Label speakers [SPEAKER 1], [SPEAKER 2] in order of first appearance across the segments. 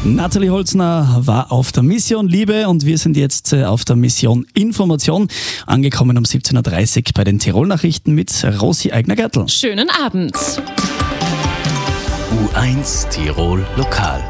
[SPEAKER 1] Nathalie Holzner war auf der Mission Liebe und wir sind jetzt auf der Mission Information, angekommen um 17.30 Uhr bei den Tirol-Nachrichten mit Rosi Eigner-Gertl.
[SPEAKER 2] Schönen Abend.
[SPEAKER 3] U1 Tirol Lokal.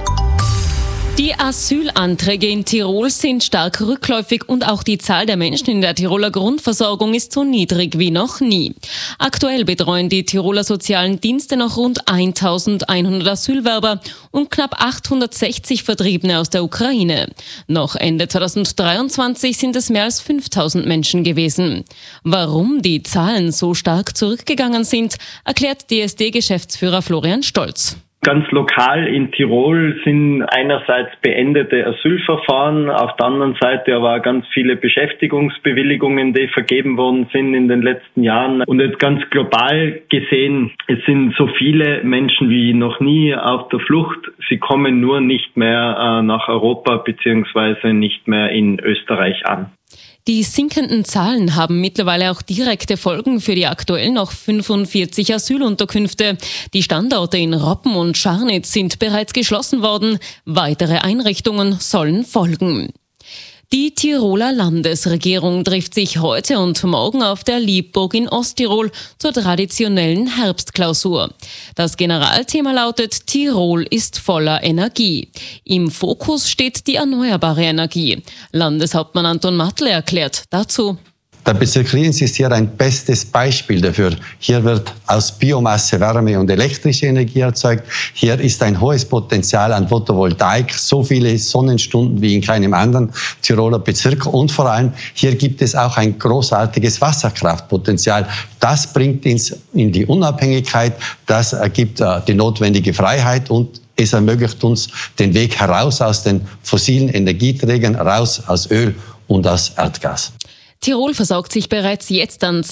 [SPEAKER 2] Die Asylanträge in Tirol sind stark rückläufig und auch die Zahl der Menschen in der Tiroler Grundversorgung ist so niedrig wie noch nie. Aktuell betreuen die Tiroler sozialen Dienste noch rund 1.100 Asylwerber und knapp 860 Vertriebene aus der Ukraine. Noch Ende 2023 sind es mehr als 5.000 Menschen gewesen. Warum die Zahlen so stark zurückgegangen sind, erklärt DSD-Geschäftsführer Florian Stolz.
[SPEAKER 4] Ganz lokal in Tirol sind einerseits beendete Asylverfahren, auf der anderen Seite aber auch ganz viele Beschäftigungsbewilligungen, die vergeben worden sind in den letzten Jahren. Und jetzt ganz global gesehen, es sind so viele Menschen wie noch nie auf der Flucht. Sie kommen nur nicht mehr nach Europa bzw. nicht mehr in Österreich an.
[SPEAKER 2] Die sinkenden Zahlen haben mittlerweile auch direkte Folgen für die aktuell noch 45 Asylunterkünfte. Die Standorte in Roppen und Scharnitz sind bereits geschlossen worden. Weitere Einrichtungen sollen folgen. Die Tiroler Landesregierung trifft sich heute und morgen auf der Liebburg in Osttirol zur traditionellen Herbstklausur. Das Generalthema lautet: Tirol ist voller Energie. Im Fokus steht die erneuerbare Energie. Landeshauptmann Anton Mattl erklärt dazu:
[SPEAKER 5] Der Bezirk Lienz ist hier ein bestes Beispiel dafür. Hier wird aus Biomasse Wärme und elektrische Energie erzeugt. Hier ist ein hohes Potenzial an Photovoltaik, so viele Sonnenstunden wie in keinem anderen Tiroler Bezirk. Und vor allem, hier gibt es auch ein großartiges Wasserkraftpotenzial. Das bringt uns in die Unabhängigkeit, das ergibt die notwendige Freiheit und es ermöglicht uns den Weg heraus aus den fossilen Energieträgern, raus aus Öl und aus Erdgas.
[SPEAKER 2] Tirol versorgt sich bereits jetzt an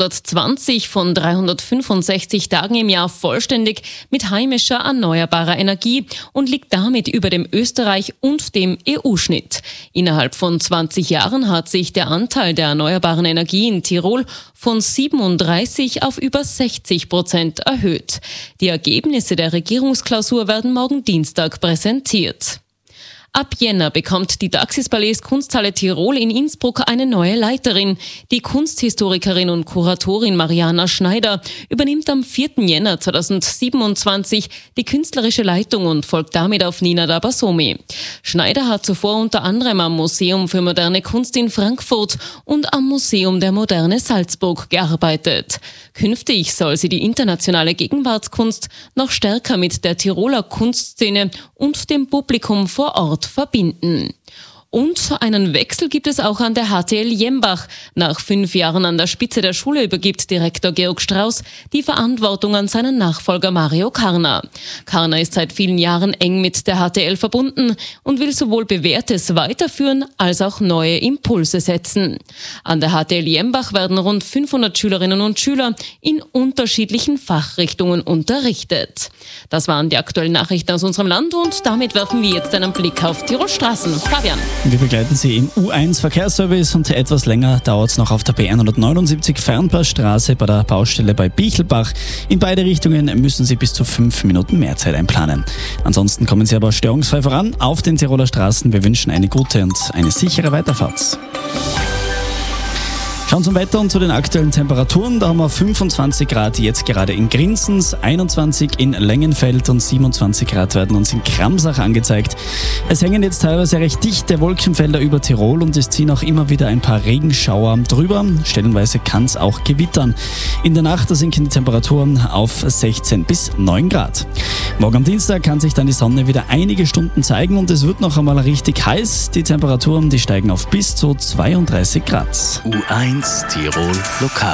[SPEAKER 2] 220 von 365 Tagen im Jahr vollständig mit heimischer erneuerbarer Energie und liegt damit über dem Österreich- und dem EU-Schnitt. Innerhalb von 20 Jahren hat sich der Anteil der erneuerbaren Energie in Tirol von 37 auf über 60% erhöht. Die Ergebnisse der Regierungsklausur werden morgen Dienstag präsentiert. Ab Jänner bekommt die Taxis Palais Kunsthalle Tirol in Innsbruck eine neue Leiterin. Die Kunsthistorikerin und Kuratorin Mariana Schneider übernimmt am 4. Jänner 2027 die künstlerische Leitung und folgt damit auf Nina Dabasomi. Schneider hat zuvor unter anderem am Museum für moderne Kunst in Frankfurt und am Museum der Moderne Salzburg gearbeitet. Künftig soll sie die internationale Gegenwartskunst noch stärker mit der Tiroler Kunstszene und dem Publikum vor Ort verbinden. Und einen Wechsel gibt es auch an der HTL Jembach. Nach 5 Jahren an der Spitze der Schule übergibt Direktor Georg Strauß die Verantwortung an seinen Nachfolger Mario Karner. Karner ist seit vielen Jahren eng mit der HTL verbunden und will sowohl Bewährtes weiterführen als auch neue Impulse setzen. An der HTL Jembach werden rund 500 Schülerinnen und Schüler in unterschiedlichen Fachrichtungen unterrichtet. Das waren die aktuellen Nachrichten aus unserem Land und damit werfen wir jetzt einen Blick auf Tirol Straßen. Fabian.
[SPEAKER 1] Wir begleiten Sie im U1 Verkehrsservice und etwas länger dauert es noch auf der B179 Fernpassstraße bei der Baustelle bei Bichelbach. In beide Richtungen müssen Sie bis zu 5 Minuten mehr Zeit einplanen. Ansonsten kommen Sie aber störungsfrei voran auf den Tiroler Straßen. Wir wünschen eine gute und eine sichere Weiterfahrt. Schauen zum Wetter und zu den aktuellen Temperaturen. Da haben wir 25 Grad jetzt gerade in Grinzens, 21 in Längenfeld und 27 Grad werden uns in Kramsach angezeigt. Es hängen jetzt teilweise recht dichte Wolkenfelder über Tirol und es ziehen auch immer wieder ein paar Regenschauer drüber. Stellenweise kann es auch gewittern. In der Nacht sinken die Temperaturen auf 16 bis 9 Grad. Morgen am Dienstag kann sich dann die Sonne wieder einige Stunden zeigen und es wird noch einmal richtig heiß. Die Temperaturen, die steigen auf bis zu 32 Grad.
[SPEAKER 3] U1 Tirol Lokal.